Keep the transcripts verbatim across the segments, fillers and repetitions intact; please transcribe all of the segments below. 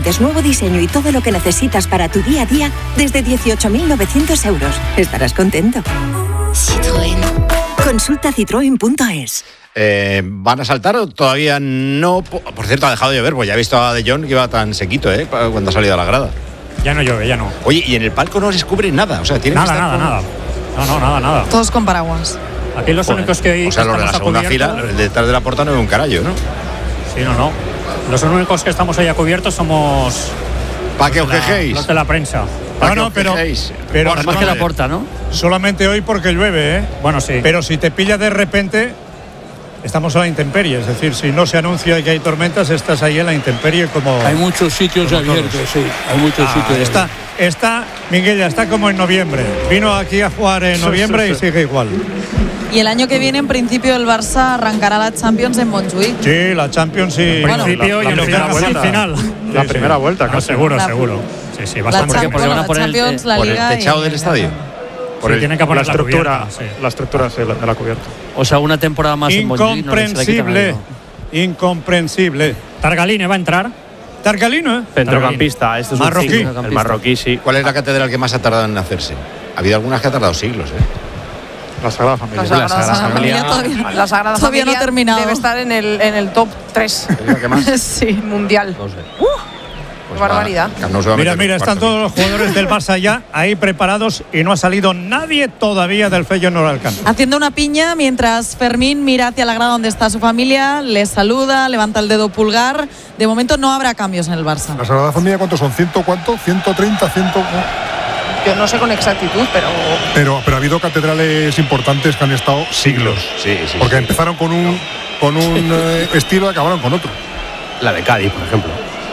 Llantes, nuevo diseño y todo lo que necesitas para tu día a día desde dieciocho mil novecientos euros. Estarás contento. Citroën. Consulta citroen punto es. Eh, ¿Van a saltar o todavía no? Por cierto, ha dejado de llover, pues ya he visto a De Jong que iba tan sequito, ¿eh? Cuando ha salido a la grada. Ya no llueve, ya no. Oye, y en el palco no se descubre nada, o sea, tiene nada, que estar nada, con... nada. No, no, nada, nada. Todos con paraguas. Aquí los Joder. únicos que... O sea, los de la segunda fila, detrás de la puerta no hay un carallo, ¿no? Sí, no, no. Los únicos que estamos ahí a cubiertos somos... ¿Para qué os quejéis? Los de la prensa. No, no, pero, pero bueno, más que la porta, ¿no? Solamente hoy porque llueve, ¿eh? Bueno, sí. Pero si te pilla de repente, estamos a la intemperie. Es decir, si no se anuncia que hay tormentas, estás ahí en la intemperie como... Hay muchos sitios abiertos, todos. Sí. Hay muchos ah, sitios está, está, Miguel, ya está como en noviembre. Vino aquí a jugar en noviembre y sigue igual. Y el año que viene, en principio, el Barça arrancará la Champions en Montjuïc. Sí, la Champions sí. En bueno, principio la, y la el final. vuelta. final. La sí, primera sí. vuelta, No, seguro, la, seguro. Sí, sí, la bastante. Champions, porque van a la, poner Champions, el, la ¿Por Liga el techado y, del estadio? Por sí, el, tienen que poner la estructura, la, cubierta, sí. la estructura sí, la, de la cubierta. O sea, una temporada más en Montjuïc. Incomprensible, no incomprensible. Targaline va a entrar. Targalino, ¿eh? Centrocampista, este es un marroquí. ciclo, el marroquí, sí. ¿Cuál es la catedral que más ha tardado en hacerse? Ha habido algunas que ha tardado siglos, ¿eh? La Sagrada Familia. La Sagrada, la Sagrada Familia, Familia todavía, la Sagrada todavía Familia no ha terminado. Debe estar en el, en el top tres. ¿Es la que más? Sí. Mundial. No sé. Uh, Pues barbaridad. Va, no se va a Mira, meter mira, en están cuartos. todos los jugadores del Barça ya ahí preparados y no ha salido nadie todavía del Feyenoord al campo. Haciendo una piña mientras Fermín mira hacia la grada donde está su familia, le saluda, levanta el dedo pulgar. De momento no habrá cambios en el Barça. ¿La Sagrada Familia cuántos son? ¿Ciento cuánto? ¿ciento treinta? ¿ciento? Yo no sé con exactitud, pero... Pero, pero ha habido catedrales importantes que han estado siglos. Sí, sí. Porque sí. empezaron con un, con un eh, estilo y acabaron con otro. La de Cádiz, por ejemplo.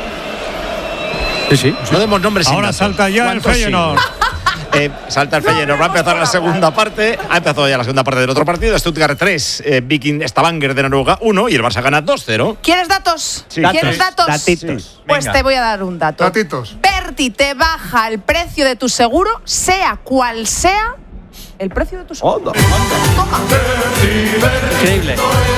Sí, sí. No demos nombres sin Ahora datos. salta ya el ¿Cuántos Feyenoord. Eh, salta el Feyenoord, va a empezar la segunda parte. Ha empezado ya la segunda parte del otro partido. Stuttgart tres, eh, Viking Stavanger de Noruega uno y el Barça gana dos cero. ¿Quieres datos? Sí. ¿Quieres datos? Datitos. Sí. Pues Venga. te voy a dar un dato. Datitos. Berti te baja el precio de tu seguro, sea cual sea el precio de tu seguro. Toma. Increíble.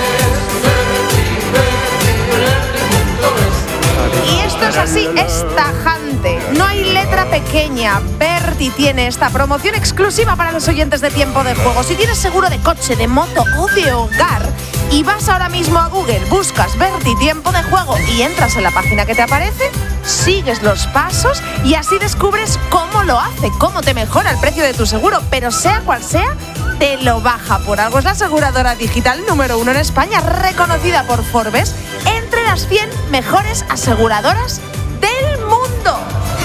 Y esto es así, es tajante. No hay letra pequeña. Berti tiene esta promoción exclusiva para los oyentes de Tiempo de Juego. Si tienes seguro de coche, de moto o de hogar y vas ahora mismo a Google, buscas Berti Tiempo de Juego y entras en la página que te aparece, sigues los pasos y así descubres cómo lo hace, cómo te mejora el precio de tu seguro. Pero sea cual sea, te lo baja. Por algo es la aseguradora digital número uno en España, reconocida por Forbes entre las cien mejores aseguradoras del mundo.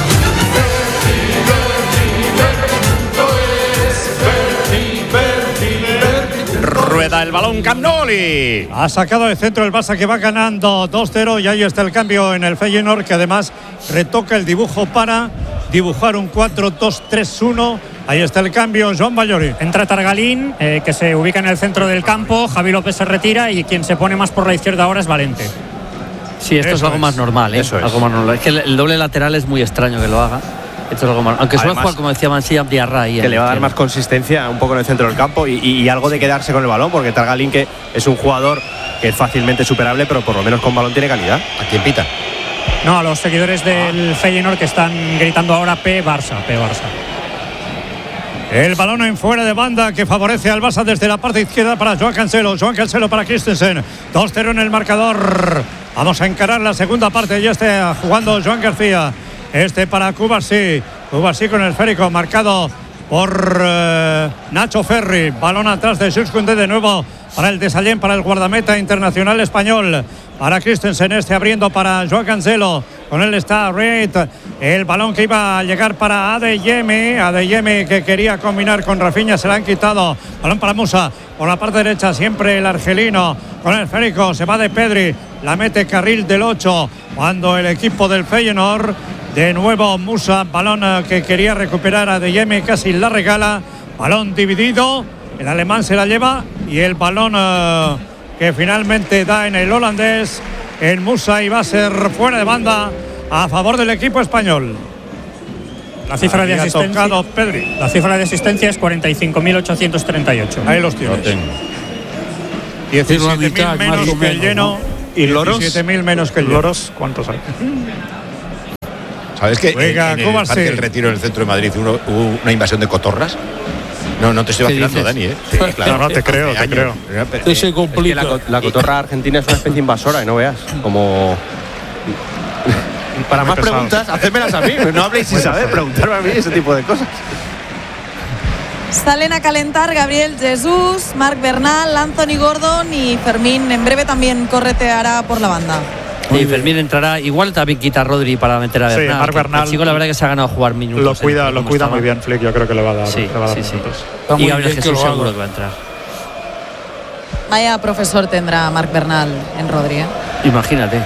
Rueda el balón Camp Nou. y- Ha sacado de centro el Barça que va ganando dos cero y ahí está el cambio en el Feyenoord que además retoca el dibujo para dibujar un cuatro dos tres uno. Ahí está el cambio, Joan Ballori. Entra Targalín, eh, que se ubica en el centro del campo. Javi López se retira y quien se pone más por la izquierda ahora es Valente. Sí, esto Eso es algo es. más normal, ¿eh? Eso es. Algo más normal. Es que el, el doble lateral es muy extraño que lo haga. Esto es algo más. Aunque suele Además, jugar, como decía Mansilla, Diarra ahí. Que le va a dar más consistencia un poco en el centro del campo y, y, y algo de quedarse con el balón, porque Targalín, que es un jugador que es fácilmente superable, pero por lo menos con balón tiene calidad. ¿A quién pita? No, a los seguidores del Feyenoord que están gritando ahora P Barça, P Barça. El balón en fuera de banda que favorece al Barça desde la parte izquierda para Joan Cancelo. Joan Cancelo para Christensen. dos cero en el marcador. Vamos a encarar la segunda parte. Ya está jugando Joan García. Este para Cubarsí. Cubarsí con el esférico marcado por eh, Nacho Ferri. Balón atrás de Jules Koundé de nuevo para el Desallén, para el guardameta internacional español. Para Christensen, este abriendo para Joan Cancelo. Con él está Reid. El balón que iba a llegar para Adeyemi. Adeyemi que quería combinar con Rafinha, se la han quitado. Balón para Musa. Por la parte derecha siempre el argelino. Con el esférico se va de Pedri. La mete carril del ocho. Cuando el equipo del Feyenoord, de nuevo Musa. Balón que quería recuperar Adeyemi, casi la regala. Balón dividido. El alemán se la lleva. Y el balón uh, que finalmente da en el holandés, en Musa, y va a ser fuera de banda a favor del equipo español. La cifra de Ahí ha asistencia, tocado Pedri. la cifra de asistencia es cuarenta y cinco mil ochocientos treinta y ocho. Ahí los tienes. diecisiete mil mitad, menos más o que el menos, lleno. ¿Y loros? diecisiete mil menos que el lleno. ¿Loros cuántos hay? ¿Sabes que Venga, en, en el Parque del Retiro, en el centro de Madrid, uno, hubo una invasión de cotorras? No, no te estoy vacilando, Dani, ¿eh? Sí, claro. No, no, te creo, te creo. Te se complica. Es que la, la cotorra argentina es una especie invasora, y no veas. Como. Para Muy más pesado. preguntas, hacérmelas a mí. No habléis sin saber, preguntarme a mí ese tipo de cosas. Salen a calentar Gabriel Jesús, Marc Bernal, Anthony Gordon y Fermín en breve también correteará por la banda. Y Fermín entrará, igual también quita a Rodri para meter a Sí, Bernal. Marc Bernal. El chico la verdad que se ha ganado jugar minutos. Lo cuida, en lo cómo cuida estaba. muy bien Flick, yo creo que le va a dar, Sí, le va a dar sí, sí. minutos. Está muy Y Gabriel bien que Jesús lo haga. seguro que va a entrar. Vaya profesor tendrá Marc Bernal en Rodri, ¿eh? Imagínate.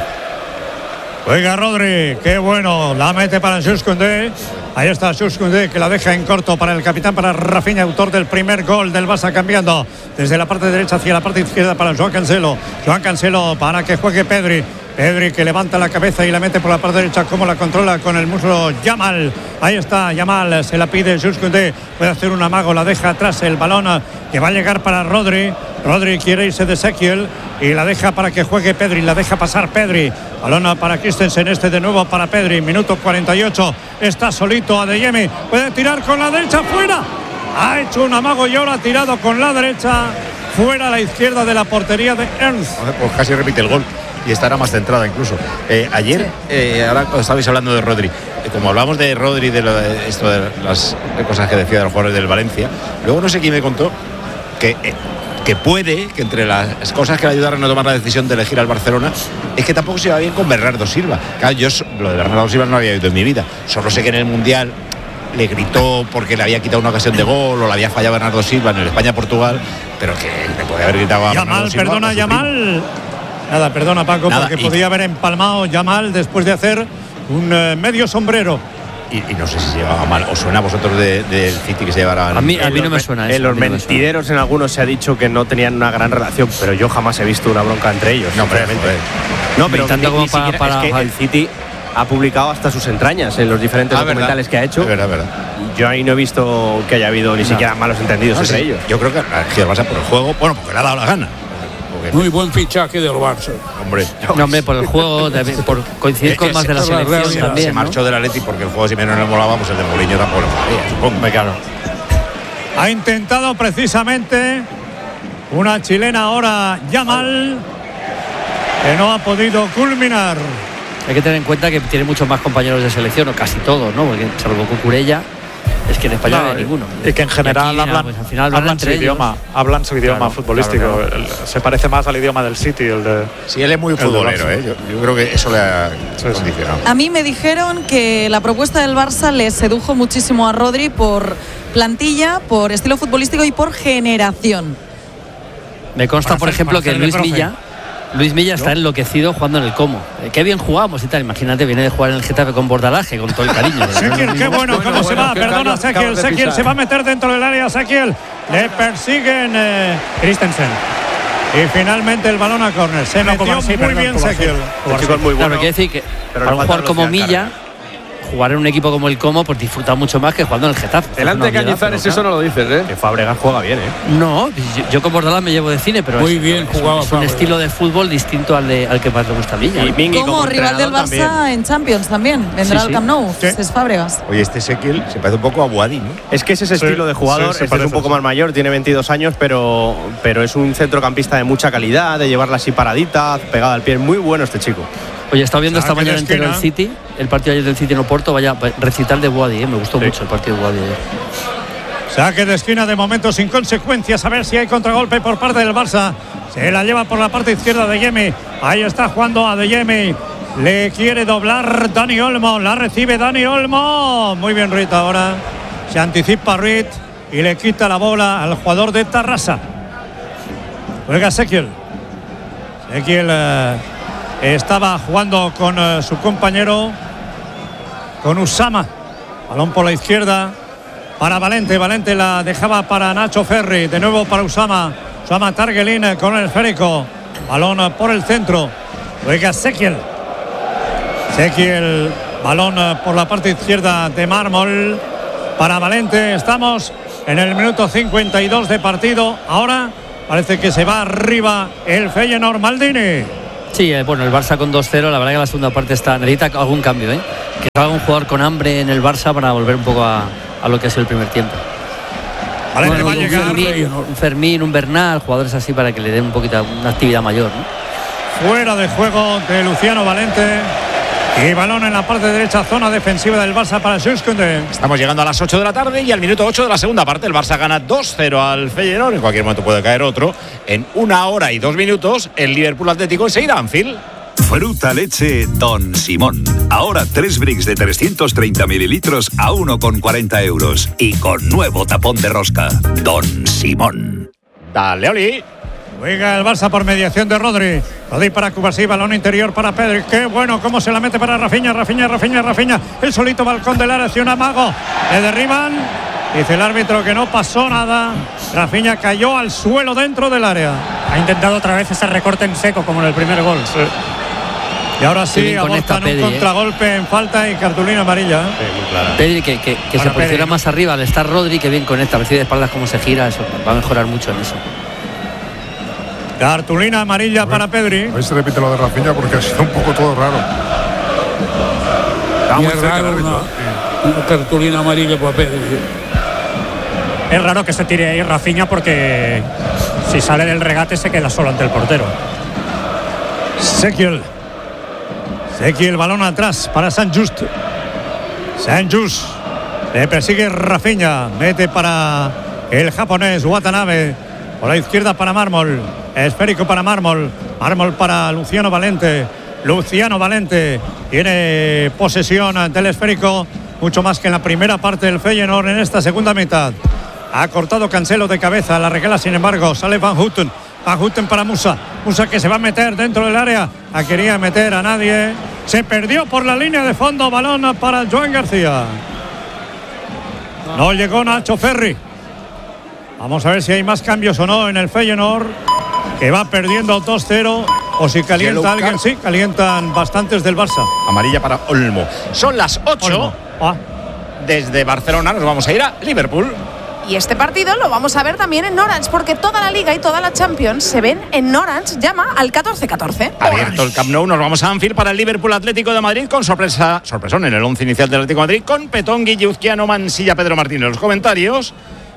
Oiga, Rodri, qué bueno, la mete para Jules Koundé. Ahí está Jules Koundé, que la deja en corto para el capitán, para Rafinha, autor del primer gol del Barça, cambiando desde la parte derecha hacia la parte izquierda para Joan Cancelo. Joan Cancelo para que juegue Pedri. Pedri que levanta la cabeza y la mete por la parte derecha, como la controla con el muslo Yamal. Ahí está Yamal, se la pide Jules Koundé, puede hacer un amago, la deja atrás el balón que va a llegar para Rodri. Rodri quiere irse de Ezequiel y la deja para que juegue Pedri, la deja pasar Pedri. Balón para Christensen, este de nuevo para Pedri, minuto cuarenta y ocho, está solito Adeyemi, puede tirar con la derecha, fuera. Ha hecho un amago y ahora ha tirado con la derecha, fuera a la izquierda de la portería de Ernst. Pues casi repite el gol. Y estará más centrada incluso. Eh, ayer, eh, ahora cuando estabais hablando de Rodri, eh, como hablamos de Rodri, de, lo, de esto de las cosas que decía de los jugadores del Valencia, luego no sé quién me contó que, eh, que puede, que entre las cosas que le ayudaron a tomar la decisión de elegir al Barcelona, es que tampoco se va bien con Bernardo Silva. Claro, yo lo de Bernardo Silva no lo había oído en mi vida. Solo sé que en el Mundial le gritó porque le había quitado una ocasión de gol o le había fallado Bernardo Silva en el España-Portugal, pero que le podía haber gritado a Yamal, Bernardo Silva. perdona, Yamal. Nada, perdona Paco, Nada, porque y, podía haber empalmado Yamal después de hacer un eh, medio sombrero. Y, y no sé si se llevaba mal. ¿Os suena a vosotros del de, de City que se llevaran? A mí, a mí no me suena eso. En los mentideros en algunos se ha dicho que no tenían una gran relación, pero yo jamás he visto una bronca entre ellos. No, pero, no, pero tanto ni, como ni para, siquiera, para, es que el City ha publicado hasta sus entrañas en los diferentes ah, documentales verdad. que ha hecho. Es verdad, verdad. Yo ahí no he visto que haya habido ni no. siquiera malos entendidos no, entre sí. ellos. Yo creo que ha elegido el Barça por el juego, bueno, porque le ha dado la gana. Porque, muy buen fichaje del Barça. Hombre, no, hombre, por el juego, de, por coincidir con más de la selección se, también. Se marchó ¿no? del Atleti porque el juego si menos le molaba, pues el de Mourinho tampoco le molaría, supongo. Claro. Ha intentado precisamente una chilena ahora Yamal, que no ha podido culminar. Hay que tener en cuenta que tiene muchos más compañeros de selección, o casi todos, ¿no? Porque salvo Cucurella, es que en España no, no hay ninguno. Y que en general aquí, hablan, pues, al final hablan su idioma, hablan su idioma claro, futbolístico. Claro, claro. Se parece más al idioma del City, el de. Sí, él es muy futbolero, ¿eh? Yo, yo creo que eso le ha sí, condicionado. A mí me dijeron que la propuesta del Barça le sedujo muchísimo a Rodri por plantilla, por estilo futbolístico y por generación. Me consta, por ejemplo, que Luis Milla. Luis Milla está ¿no? enloquecido jugando en el Como. Eh, qué bien jugamos y tal. Imagínate, viene de jugar en el Getafe con Bordalaje, con todo el cariño. Sequiel, qué bueno, cómo bueno, se va. Perdona, Sequiel. Sequiel se va a meter dentro del área. Sequiel. Le persiguen eh, Christensen. Y finalmente el balón a córner. Se no, metió así, muy perdón, bien Sequiel. Es muy bueno. Claro, quiere decir que pero para un jugador como Milla, jugar en un equipo como el Como, pues disfruta mucho más que jugando en el Getafe. Delante de Cañizares eso no lo dices, ¿eh? Que Fábregas juega bien, ¿eh? No, yo, yo con Bordalás me llevo de cine, pero muy es, bien es, jugaba es un estilo de fútbol distinto al, de, al que más le gusta a Milla. Y Mingui como, como rival del Barça también. En Champions también. Vendrá sí, al Camp Nou, sí. Es Fábregas. Oye, este Sequiel se parece un poco a Boadi, ¿no? Es que ese es ese sí, estilo de jugador, sí, este es un poco más mayor, tiene veintidós años, pero, pero es un centrocampista de mucha calidad, de llevarla así paradita, pegada al pie. Muy bueno este chico. Oye, he estado viendo esta mañana entero el City, el partido ayer del City en Oporto, vaya recital de Boadi, ¿eh? Me gustó sí. mucho el partido de Boadi ayer. Saque de esquina de momento sin consecuencias, a ver si hay contragolpe por parte del Barça. Se la lleva por la parte izquierda de Adeyemi. Ahí está jugando Adeyemi. Le quiere doblar Dani Olmo, la recibe Dani Olmo. Muy bien Ruiz ahora. Se anticipa Ruiz y le quita la bola al jugador de Tarrasa. Juega Sequiel. Sequiel... Eh, Estaba jugando con uh, su compañero, con Usama. Balón por la izquierda para Valente. Valente la dejaba para Nacho Ferri. De nuevo para Usama. Usama Targelin con el esférico. Balón por el centro. Juega Sequiel. Sequiel. Balón por la parte izquierda de mármol para Valente. Estamos en el minuto cincuenta y dos de partido. Ahora parece que se va arriba el Feyenoord. Maldini. Sí, eh, bueno, el Barça con dos cero, la verdad que la segunda parte está necesita algún cambio, ¿eh? Que salga un jugador con hambre en el Barça para volver un poco a, a lo que es el primer tiempo. Vale, bueno, va a un, llegar Fermín, un Fermín, un Bernal, jugadores así para que le den un poquito una actividad mayor, ¿no? Fuera de juego de Luciano Valente. Y balón en la parte derecha, zona defensiva del Barça para Jules Koundé. Estamos llegando a las ocho de la tarde y al minuto ocho de la segunda parte el Barça gana dos cero al Feyenoord. En cualquier momento puede caer otro. En una hora y dos minutos el Liverpool Atlético enseguida Anfield. Fruta leche Don Simón. Ahora tres bricks de trescientos treinta mililitros a uno con cuarenta euros. Y con nuevo tapón de rosca. Don Simón. Dale, Oli. Juega el Barça por mediación de Rodri. Rodri para Cubarsí, balón interior para Pedri. Qué bueno, cómo se la mete para Rafinha, Rafinha, Rafinha, Rafinha. El solito balcón del área hacia un amago. Le derriban. Dice el árbitro que no pasó nada. Rafinha cayó al suelo dentro del área. Ha intentado otra vez ese recorte en seco como en el primer gol. Sí. Y ahora sí, abortan un contragolpe eh. en falta y cartulina amarilla. Sí, muy clara. Pedri que, que, que se posiciona más arriba al estar Rodri, que bien conecta. A ver si de espaldas cómo se gira, eso va a mejorar mucho en eso. Cartulina amarilla para Pedri. A ver si repite lo de Rafinha porque ha sido un poco todo raro. Está muy raro una, una cartulina amarilla para Pedri. Es raro que se tire ahí Rafinha porque si sale del regate se queda solo ante el portero. Sekiel. Sekiel, balón atrás para San Just. San Just. Le persigue Rafinha. Mete para el japonés Watanabe. Por la izquierda para Mármol. Esférico para Mármol. Mármol para Luciano Valente. Luciano Valente tiene posesión del esférico. Mucho más que en la primera parte del Feyenoord en esta segunda mitad. Ha cortado Cancelo de cabeza. La regala, sin embargo, sale Van Houten. Van Houten para Musa. Musa que se va a meter dentro del área. No quería meter a nadie. Se perdió por la línea de fondo. Balón para Joan García. No llegó Nacho Ferri. Vamos a ver si hay más cambios o no en el Feyenoord, que va perdiendo dos cero. O si calienta alguien, sí, calientan bastantes del Barça. Amarilla para Olmo. Son las ocho. Ah. Desde Barcelona nos vamos a ir a Liverpool. Y este partido lo vamos a ver también en Orange, porque toda la Liga y toda la Champions se ven en Orange. Llama al catorce catorce. Abierto el Camp Nou, nos vamos a Anfield para el Liverpool Atlético de Madrid con sorpresa, sorpresón en el once inicial del Atlético de Madrid con Petón, Guilluzquiano, Mansilla, Pedro Martín en los comentarios.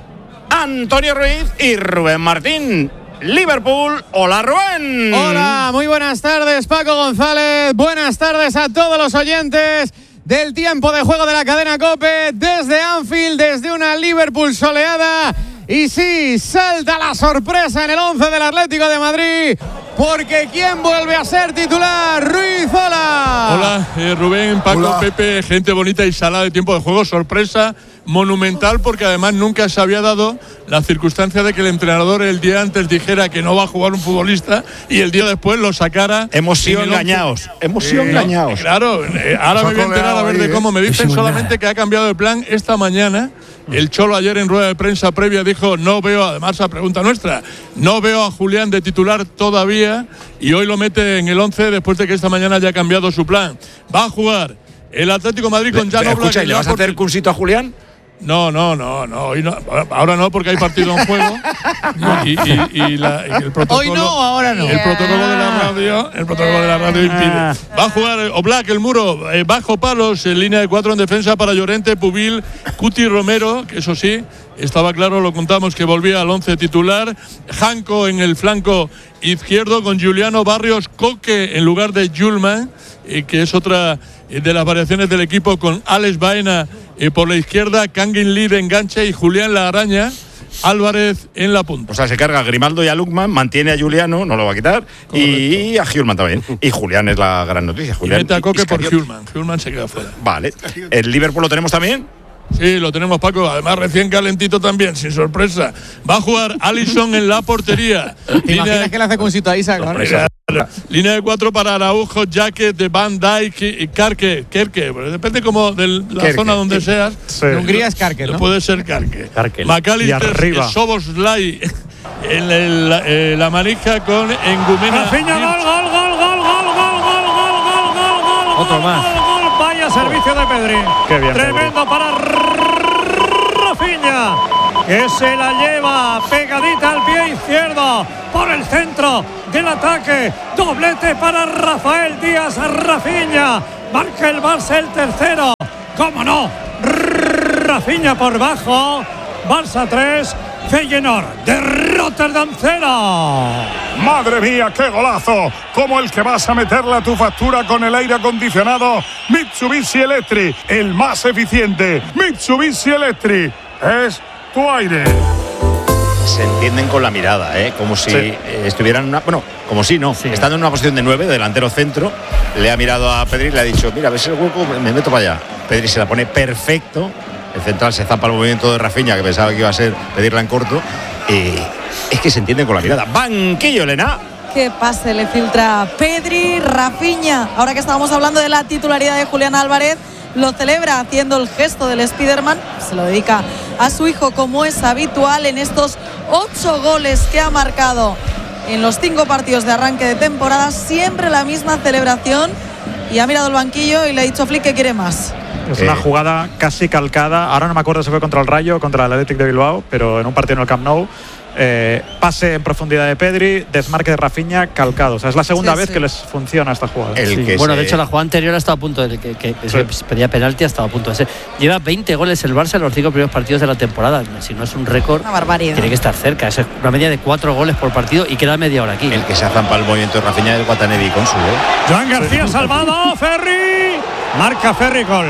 Antonio Ruiz y Rubén Martín. Liverpool, hola Rubén. Hola, muy buenas tardes Paco González, buenas tardes a todos los oyentes del tiempo de juego de la cadena COPE desde Anfield, desde una Liverpool soleada. Y sí, salta la sorpresa en el once del Atlético de Madrid, porque ¿quién vuelve a ser titular? Ruiz, hola. Hola, eh, Rubén, Paco, hola. Pepe, gente bonita y salada de tiempo de juego, sorpresa monumental, porque además nunca se había dado la circunstancia de que el entrenador el día antes dijera que no va a jugar un futbolista y el día después lo sacara. Hemos sido engañados, hemos sido eh, engañados. Claro, eh, ahora me voy a enterar a ver de cómo. Me dicen solamente que ha cambiado de plan esta mañana. El Cholo ayer en rueda de prensa previa dijo, no veo, además a pregunta nuestra, no veo a Julián de titular todavía, y hoy lo mete en el once después de que esta mañana haya cambiado su plan. Va a jugar el Atlético de Madrid con Jan Oblak. Escucha, ¿y le vas a hacer cursito a Julián? No, no, no, no, hoy no, ahora no, porque hay partido en juego. y, y, y, la, y el protocolo, hoy no, ahora no. El protocolo de la radio, el protocolo de la radio impide. Va a jugar Oblak, el muro, eh, bajo palos, en línea de cuatro en defensa para Llorente, Pubil, Cuti Romero, que eso sí, estaba claro, lo contamos, que volvía al once titular. Janko en el flanco izquierdo con Juliano Barrios, Coque en lugar de Julman, eh, que es otra de las variaciones del equipo, con Alex Baena eh, por la izquierda, Kangin Lee de enganche y Julián La Araña, Álvarez en la punta. O sea, se carga a Grimaldo y a Lukman, mantiene a Juliano, no lo va a quitar, correcto, y a Hjulman también. Y Julián es la gran noticia. Julián y mete a Coque por Hjulman. Hjulman se queda fuera. Vale. ¿El Liverpool lo tenemos también? Sí, lo tenemos, Paco. Además, recién calentito también, sin sorpresa. Va a jugar Alisson en la portería. ¿Te imaginas de... que le hace cuncito a Isaac? Línea de cuatro para Araujo, Jacket, de Van Dijk y Karke. Kerke, depende como de la Kerke, zona donde sí. seas. Sí. En Hungría es Karke, ¿no? Puede ser Karke. Karke. McAllister, Soboslai en el, eh, la manija con Engumena. Rafinha, gol, gol, gol, gol, gol, gol, gol, gol, gol, gol, gol. Otro más. Gol, gol, vaya servicio de Pedri. Qué bien, tremendo Pedri. para Rafinha. que se la lleva pegadita al pie izquierdo por el centro del ataque. Doblete para Rafael Díaz Rafinha. Marca el Barça el tercero. ¿Cómo no? Rafinha por bajo. Barça tres, Feyenoord de Rotterdam cero. Madre mía, qué golazo, como el que vas a meterle a tu factura con el aire acondicionado Mitsubishi Electric, el más eficiente. Mitsubishi Electric es tu aire. Se entienden con la mirada, ¿eh? Como si sí. eh, estuvieran en una, bueno, como si no, Sí. estando en una posición de nueve, delantero centro, le ha mirado a Pedri y le ha dicho, mira, ves el hueco, me meto para allá. Pedri se la pone perfecto, el central se zampa el movimiento de Rafinha, que pensaba que iba a ser pedirla en corto, y es que se entienden con la mirada. Banquillo, Elena. Qué pase le filtra Pedri, Rafinha. Ahora que estábamos hablando de la titularidad de Julián Álvarez, lo celebra haciendo el gesto del Spiderman, se lo dedica a su hijo como es habitual en estos ocho goles que ha marcado en los cinco partidos de arranque de temporada, siempre la misma celebración, y ha mirado el banquillo y le ha dicho a Flick que quiere más. Es una jugada casi calcada, ahora no me acuerdo si fue contra el Rayo, contra el Athletic de Bilbao, pero en un partido en el Camp Nou. Eh, pase en profundidad de Pedri, desmarque de Rafinha, calcado. O sea, es la segunda Sí, vez sí. que les funciona esta jugada. El Sí. que Bueno, se- de hecho la jugada anterior ha estado a punto de que, que, que Sí. se pedía penalti, ha estado a punto de ser. Lleva veinte goles el Barça en los cinco primeros partidos de la temporada. Si no es un récord, Una barbaridad. tiene que estar cerca. Es una media de cuatro goles por partido y queda media hora aquí. El que se ha zampado el movimiento de Rafinha es el Guatanevi con su, ¿eh? Joan García salvado, Ferri. Marca Ferri, gol.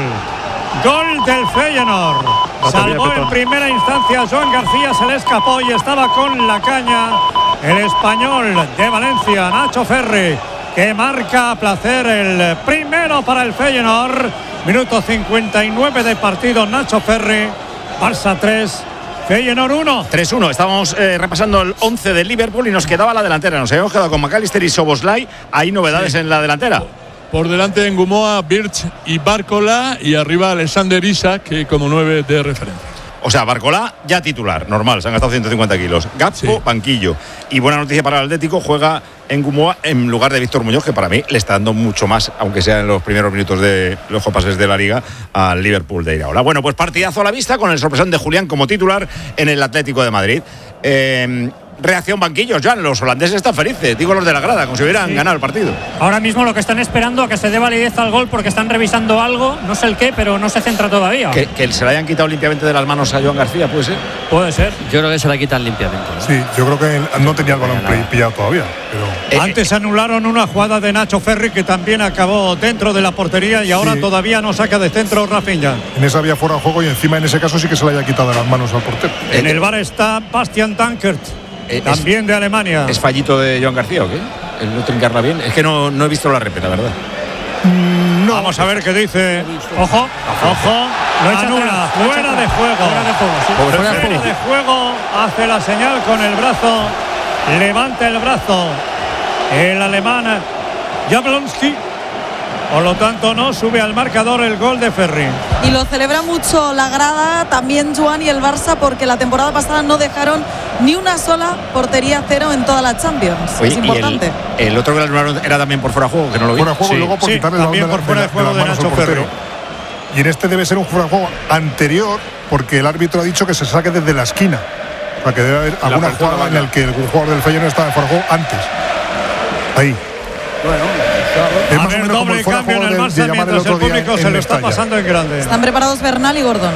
Gol del Feyenoord. Salvó en primera instancia Joan García, se le escapó y estaba con la caña el español de Valencia, Nacho Ferri, que marca a placer el primero para el Feyenoord. Minuto cincuenta y nueve de partido, Nacho Ferri. Barça tres, Feyenoord uno. tres uno, estábamos eh, repasando el once del Liverpool y nos quedaba la delantera. Nos habíamos quedado con McAllister y Soboslai. ¿Hay novedades sí. en la delantera? Por delante en Gumoa, Birch y Bárcola, y arriba Alexander Isak, que como nueve de referencia. O sea, Bárcola ya titular, normal, se han gastado ciento cincuenta kilos. Gakpo, sí. banquillo. Y buena noticia para el Atlético, juega en Gumoa en lugar de Víctor Muñoz, que para mí le está dando mucho más, aunque sea en los primeros minutos de los pases de la Liga, al Liverpool de Iraola. Bueno, pues partidazo a la vista con el sorpresón de Julián como titular en el Atlético de Madrid. Eh, reacción banquillos, Joan, los holandeses están felices, digo los de la grada, como si hubieran sí. ganado el partido. Ahora mismo lo que están esperando a que se dé validez al gol porque están revisando algo, no sé el qué, pero no se centra todavía. Que, que se le hayan quitado limpiamente de las manos a Joan García, ¿puede ser? Puede ser. Yo creo que se la quitan limpiamente, ¿no? Sí, yo creo que no tenía el balón pillado todavía. Pero... Eh, Antes anularon una jugada de Nacho Ferri que también acabó dentro de la portería y ahora sí. todavía no saca de centro Rafinha. En esa había fuera de juego y encima en ese caso sí que se le haya quitado de las manos al portero. En el bar está Bastian Dankert. Eh, También es, de Alemania. ¿Es fallito de Joan García o qué? ¿El no trincarla bien? Es que no, no he visto la repeta, la verdad. No. Vamos a ver qué dice. Ojo, ojo. Lo echa anula, fuera, fuera de juego. Fuera de juego, sí. Fuera, fuera de, juego. de juego. Hace la señal con el brazo. Levanta el brazo. El alemán Jablonski. Por lo tanto, no sube al marcador el gol de Ferri. Y lo celebra mucho la grada, también Joan y el Barça, porque la temporada pasada no dejaron ni una sola portería cero en toda la Champions. Oye, es importante. Y el, el otro que le anularon era también por fuera de juego, que no lo vi. Fuera de juego sí, y luego por sí, quitarle también el por fuera de, de juego de, de Nacho Ferri. Y en este debe ser un fuera de juego anterior, porque el árbitro ha dicho que se saque desde la esquina. O sea, que debe haber la alguna jugada en la que el jugador del Feyenoord estaba en fuera de juego antes. Ahí. Bueno, es más a ver, doble cambio en el Barça mientras el público se lo está pasando en grande. Están preparados Bernal y Gordon.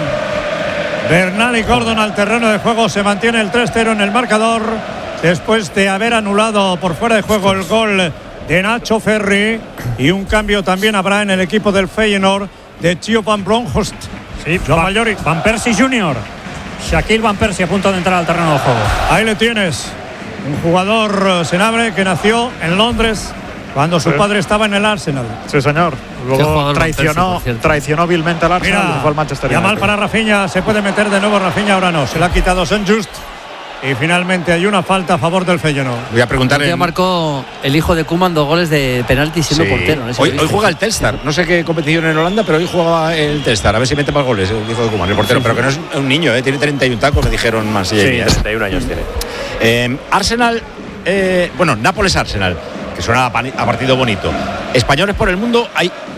Bernal y Gordon al terreno de juego. Se mantiene el tres cero en el marcador después de haber anulado por fuera de juego el gol de Nacho Ferri. Y un cambio también habrá en el equipo del Feyenoord de Theo van Bronckhorst. Sí, Van, Van Persie junior Shaquille Van Persie a punto de entrar al terreno de juego. Ahí le tienes. Un jugador senabre que nació en Londres cuando su sí. padre estaba en el Arsenal. Sí, señor. Luego traicionó, Percy, traicionó vilmente al Arsenal. Mira, y fue al Manchester United. Mal para Rafinha, se puede meter de nuevo Rafinha, ahora no. Se le ha quitado Saint-Just. Y finalmente hay una falta a favor del Feyenoord. Voy a preguntarle. Ya marcó el hijo de Koeman dos goles de penalti siendo sí. portero. ¿no? Hoy, hoy juega el Telstar. No sé qué competición en Holanda, pero hoy jugaba el Telstar. A ver si mete más goles el hijo de Koeman, el portero. Sí, pero sí. que no es un niño, ¿eh? Tiene treinta y un tacos, me dijeron más. Sí, treinta y un años tiene. Eh, Arsenal, eh, bueno, Nápoles-Arsenal. Que suena a partido bonito. Españoles por el mundo, hay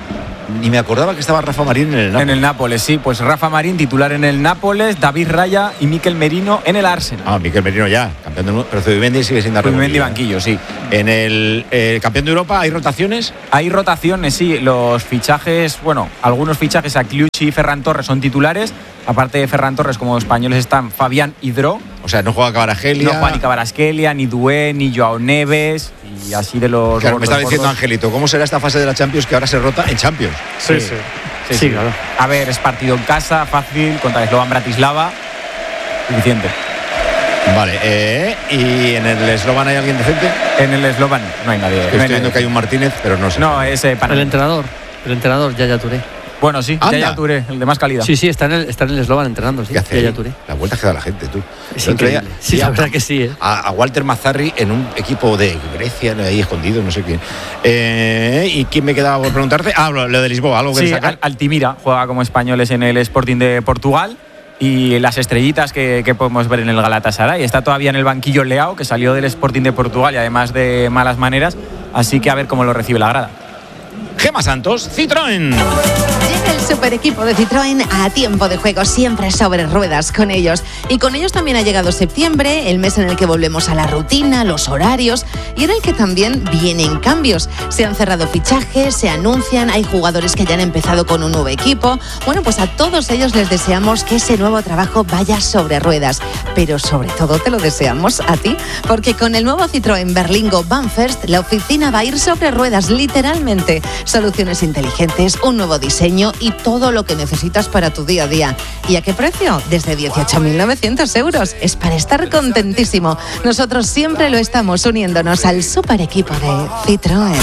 Ni me acordaba que estaba Rafa Marín en el Nápoles. En el Nápoles, sí. Pues Rafa Marín, titular en el Nápoles, David Raya y Mikel Merino en el Arsenal. Ah, Mikel Merino ya, campeón del mundo. Pero Zubimendi sigue sin dar Zubimendi banquillo, sí. En el eh, campeón de Europa, ¿hay rotaciones? Hay rotaciones, sí. Los fichajes, bueno, algunos fichajes a Kliuchi y Ferran Torres son titulares. Aparte de Ferran Torres, como españoles están Fabián y Dro. O sea, no juega Kvaratskhelia. No juega ni Kvaratskhelia, ni Doué, ni Joao Neves. Y así de los. Claro, gordos, me estaba diciendo gordos. Angelito, ¿cómo será esta fase de la Champions que ahora se rota en Champions? Sí, sí. Sí, sí, sí. claro. A ver, es partido en casa, fácil, contra Slovan Bratislava. Suficiente. Vale, eh, ¿y en el Slovan hay alguien decente? En el Slovan no hay nadie. Estoy no hay viendo nadie. que hay un Martínez, pero no sé. No, es eh, para El entrenador. El entrenador, Yaya Touré. Bueno, sí, Anda. Yaya Touré, el de más calidad. Sí, sí, está en el, está en el Slovan entrenando. Sí, ¿Qué hace Yaya ahí? Touré. La vuelta que da la gente, tú. Es El otro día increíble. Sí, vi la a- verdad que sí, ¿eh? A, a Walter Mazzarri en un equipo de Grecia, ahí escondido, no sé quién. Eh, ¿Y quién me quedaba por preguntarte? Ah, lo, lo de Lisboa, algo que Sí, destacar. Al- Altimira juega como españoles en el Sporting de Portugal. Y las estrellitas que, que podemos ver en el Galatasaray. Está todavía en el banquillo Leao, que salió del Sporting de Portugal y además de malas maneras. Así que a ver cómo lo recibe la grada. Gema Santos, Citroën. Llega el super equipo de Citroën a tiempo de juego, siempre sobre ruedas con ellos. Y con ellos también ha llegado septiembre, el mes en el que volvemos a la rutina, los horarios y en el que también vienen cambios. Se han cerrado fichajes, se anuncian, hay jugadores que ya han empezado con un nuevo equipo. Bueno, pues a todos ellos les deseamos que ese nuevo trabajo vaya sobre ruedas. Pero sobre todo te lo deseamos a ti, porque con el nuevo Citroën Berlingo Van First, la oficina va a ir sobre ruedas, literalmente. Soluciones inteligentes, un nuevo diseño y todo lo que necesitas para tu día a día. ¿Y a qué precio? Desde dieciocho mil novecientos euros. Es para estar contentísimo. Nosotros siempre lo estamos uniéndonos al super equipo de Citroën.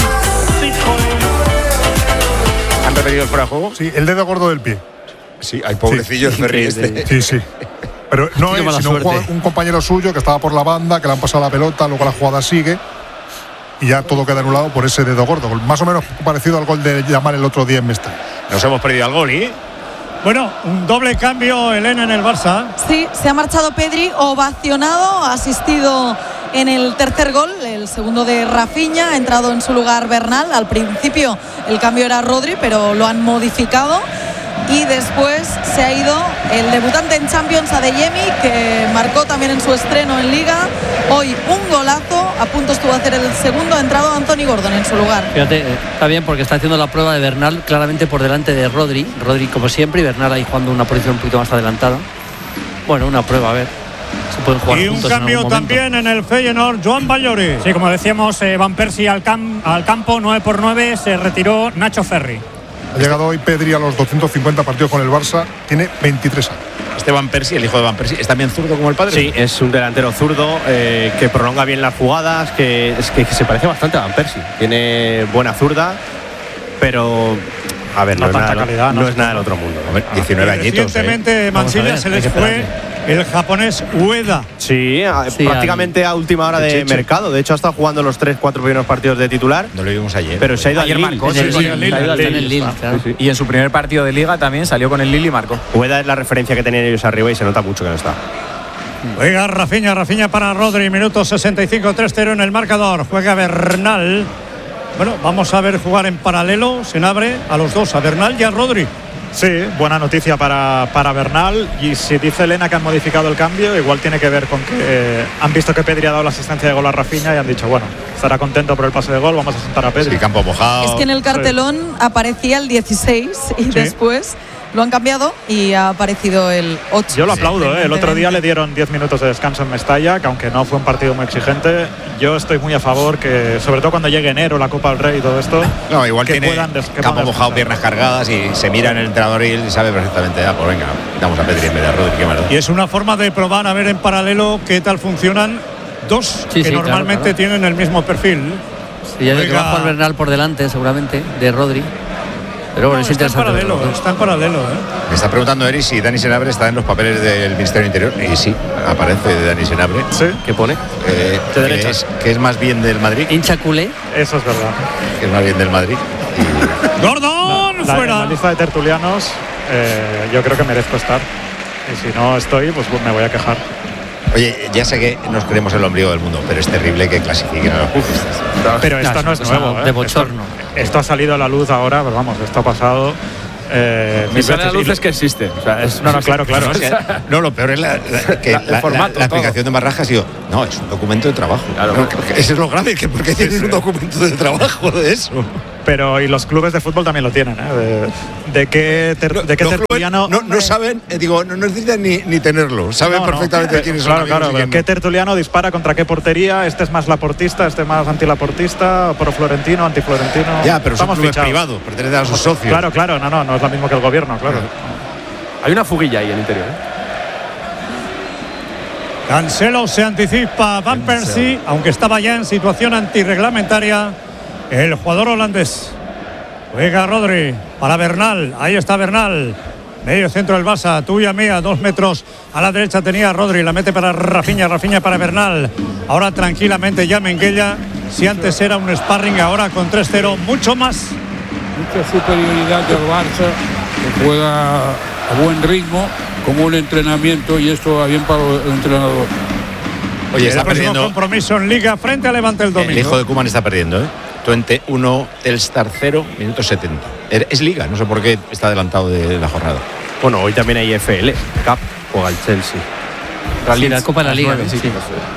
¿Han repetido el fuera de juego? Sí, el dedo gordo del pie. Sí, hay pobrecillos Sí. Ferri este. Sí, sí. Pero no Tiene es, mala sino un, suerte. jugador- un compañero suyo que estaba por la banda, que le han pasado la pelota, luego la jugada sigue y ya todo queda anulado por ese dedo gordo. Más o menos parecido al gol de Yamal el otro día en Mestalla. Nos hemos perdido al gol y... Bueno, un doble cambio, Elena, en el Barça. Sí, se ha marchado Pedri, ovacionado, ha asistido en el tercer gol, el segundo de Rafinha, ha entrado en su lugar Bernal. Al principio el cambio era Rodri, pero lo han modificado. Y después se ha ido el debutante en Champions, Adeyemi, que marcó también en su estreno en Liga. Hoy un golazo, a punto estuvo a hacer el segundo, ha entrado Anthony Gordon en su lugar. Fíjate, eh, está bien porque está haciendo la prueba de Bernal claramente por delante de Rodri. Rodri como siempre y Bernal ahí jugando una posición un poquito más adelantada. Bueno, una prueba, a ver. Se pueden jugar Y un juntos en cambio algún momento. también en el Feyenoord, Joan Ballori. Sí, como decíamos, eh, Van Persie al, cam- al campo, nueve por nueve, se retiró Nacho Ferri. Ha llegado hoy Pedri a los doscientos cincuenta partidos con el Barça, tiene veintitrés años. Este Van Persie, el hijo de Van Persie, ¿es también zurdo como el padre? Sí, es un delantero zurdo eh, que prolonga bien las jugadas, que es que se parece bastante a Van Persie. Tiene buena zurda, pero a ver, no, No es, tanta nada, calidad, no no es sé. nada del otro mundo. A ver, diecinueve añitos. Recientemente ¿eh? Mansilla Vamos a ver, se hay les que fue esperar. el japonés Ueda. Sí, a- Sí, prácticamente a última hora de Cheche. mercado. De hecho, ha estado jugando los tres, cuatro primeros partidos de titular, No lo vimos ayer. pero se ha ido Ayer al Lille. marcó, En el sí, Lille, sí, Lille, Lille, está en el Lille. Lille, claro. Sí, sí. Y en su primer partido de Liga también salió con el Lille y marcó. Ueda es la referencia que tenían ellos arriba y se nota mucho que no está. Juega Rafinha, Rafinha para Rodri, minuto sesenta y cinco, tres cero en el marcador. Juega Bernal. Bueno, vamos a ver jugar en paralelo, se abre a los dos, a Bernal y a Rodri. Sí, buena noticia para, para Bernal. Y si dice Elena que han modificado el cambio, igual tiene que ver con que eh, han visto que Pedri ha dado la asistencia de gol a Rafinha y han dicho, bueno, estará contento por el pase de gol, vamos a sentar a Pedri. Sí, campo mojado. Es que en el cartelón aparecía el dieciséis y después lo han cambiado y ha aparecido el ocho. Yo lo aplaudo, ¿eh? El otro día evidentemente. le dieron diez minutos de descanso en Mestalla, que aunque no fue un partido muy exigente, yo estoy muy a favor que, sobre todo cuando llegue enero, la Copa del Rey y todo esto, No, igual que tiene puedan des- que campo puedan mojado, descansar. piernas cargadas y se mira en el entrenador y él sabe perfectamente. Ah, pues venga, damos a Pedri en vez de a Rodri, qué maldad. Y es una forma de probar a ver en paralelo qué tal funcionan dos Sí, que sí, claro, normalmente claro. tienen el mismo perfil. Sí, ya de que Juega- va a jugar Bernal por delante, seguramente, de Rodri. Pero bueno, No, es está en interesante. paralelo, verlo, ¿no? está en paralelo. ¿eh? Me está preguntando Eri si Dani Senabre está en los papeles del Ministerio Interior. Y sí, aparece de Dani Senabre. Sí, ¿Qué pone? Eh, De que, derecha. es, que es más bien del Madrid. Hincha culé. eso es verdad. Que es más bien del Madrid. Y ¡Gordon! La, en ¡Fuera! la lista de tertulianos, eh, yo creo que merezco estar. Y si no estoy, pues me voy a quejar. Oye, ya sé que nos creemos el ombligo del mundo, pero es terrible que clasifiquen a los futbolistas. Pero esto No, no es es una nuevo. cosa ¿eh? de bochorno. Esto ha salido a la luz ahora, pero vamos, esto ha pasado. Eh, si sale a la luz es que existe. O sea, es, no, no, claro, claro. No, o sea, no, lo peor es la, la, que la, la, formato, la, la explicación de Marraja ha sido, no, es un documento de trabajo. Claro, no, claro. Eso es lo grave, que porque tienen sí, sí. un documento de trabajo de eso. Pero y los clubes de fútbol también lo tienen, ¿eh? De, de qué, ter, de qué tertuliano... No, no saben, eh, digo, no necesitan ni, ni tenerlo, saben no, perfectamente no. quiénes claro, son. Claro, claro, qué tertuliano dispara contra qué portería, este es más laportista, este es más antilaportista, pro Florentino, antiflorentino. Ya, pero son clubes privados, pertenecen a sus socios. Claro, claro, no, no, no es lo mismo que el gobierno, claro. Hay una fuguilla ahí en el interior, ¿eh? Cancelo se anticipa, Van Persie, aunque estaba ya en situación antirreglamentaria, el jugador holandés. Juega Rodri para Bernal, ahí está Bernal, medio centro del Barça, tuya mía, dos metros a la derecha tenía Rodri, la mete para Rafinha, Rafinha para Bernal, ahora tranquilamente ya Menguella, si antes era un sparring, ahora con tres cero, mucho más. Mucha superioridad del Barça, que juega a buen ritmo, como un entrenamiento, y esto va bien para el entrenador. Oye, está el perdiendo. Compromiso en Liga frente a Levante el domingo. El hijo de Koeman está perdiendo, ¿eh? Twente uno, Telstar cero, minuto setenta. Es Liga, no sé por qué está adelantado de la jornada. Bueno, hoy también hay F L Cup, juega el Chelsea. Sí, la Copa de la Liga. nueve, sí. Sí.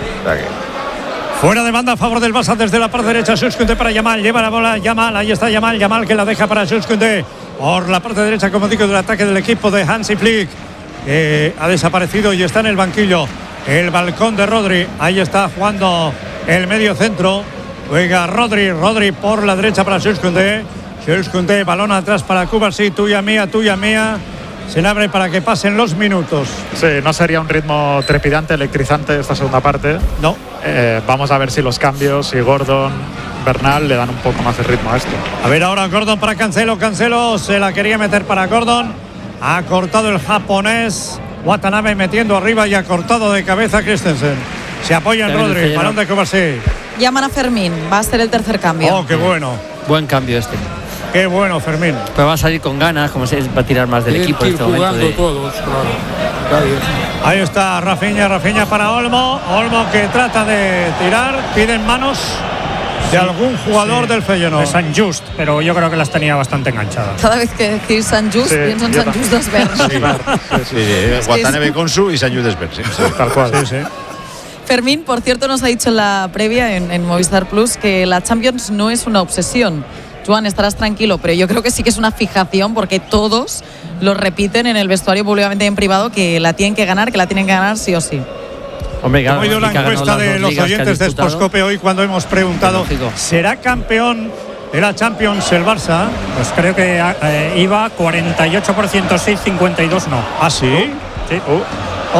Fuera de banda a favor del Barça desde la parte derecha, Jules Koundé para Yamal, lleva la bola Yamal, ahí está Yamal, Yamal que la deja para Jules Koundé. Por la parte derecha, como digo, del ataque del equipo de Hansi Flick, que ha desaparecido y está en el banquillo. El balcón de Rodri, ahí está jugando el medio centro. Juega Rodri, Rodri por la derecha para Jules Koundé. Jules Koundé, balón atrás para Cubarsí, tuya mía, tuya mía. Se le abre para que pasen los minutos. Sí, no sería un ritmo trepidante, electrizante esta segunda parte. No. Eh, vamos a ver si los cambios, si Gordon, Bernal le dan un poco más de ritmo a esto. A ver ahora Gordon para Cancelo, Cancelo se la quería meter para Gordon. Ha cortado el japonés. Watanabe metiendo arriba y ha cortado de cabeza Christensen. Se apoya en Rodri, balón de Cubarsí. Llaman a Fermín, va a ser el tercer cambio. Oh, qué bueno. Buen cambio este. Qué bueno, Fermín. Pero va a salir con ganas, como se va a tirar más del equipo en este momento. De... todos, claro. Ahí está Rafinha, Rafinha para Olmo. Olmo que trata de tirar, piden manos de sí, algún jugador sí. del Feyenoord. De San Just, pero yo creo que las tenía bastante enganchadas. Cada vez que decís San Just, sí, pienso en San Just Desvers. Sí, claro. sí, sí, sí. Watanabe Konsu y San Just Desvers. Sí, sí, tal cual. Sí, sí. Fermín, por cierto, nos ha dicho en la previa en, en Movistar Plus que la Champions no es una obsesión. Joan, estarás tranquilo, pero yo creo que sí que es una fijación porque todos lo repiten en el vestuario públicamente y en privado que la tienen que ganar, que la tienen que ganar sí o sí. Hombre, claro, ¿cómo ha ido la encuesta de los oyentes de Sportscope hoy cuando hemos preguntado ¿será campeón de la Champions el Barça? Pues creo que eh, iba cuarenta y ocho por ciento sí, cincuenta y dos no. ¿Ah, sí? Sí. Oh, oh,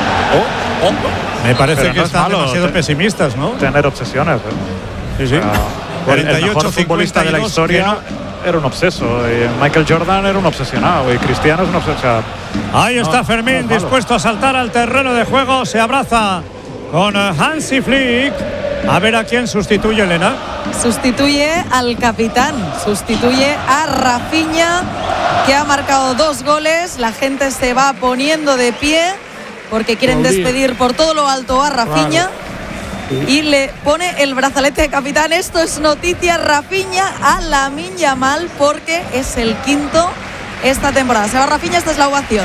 oh, oh. Me parece pero que no están malo, demasiado te, pesimistas, ¿no? Tener obsesiones, ¿eh? Sí, sí. cuarenta y ocho, el mejor futbolista de la historia no. Era un obseso. Y Michael Jordan era un obsesionado. Y Cristiano es un obsesionado. Ahí está no, Fermín, no dispuesto a saltar al terreno de juego. Se abraza con Hansi Flick. A ver a quién sustituye, Elena. Sustituye al capitán. Sustituye a Rafinha, que ha marcado dos goles. La gente se va poniendo de pie porque quieren despedir por todo lo alto a Rafinha. Claro. Y le pone el brazalete de capitán. Esto es noticia. Rafinha a Lamine Yamal porque es el quinto esta temporada. Se va Rafinha, esta es la ovación.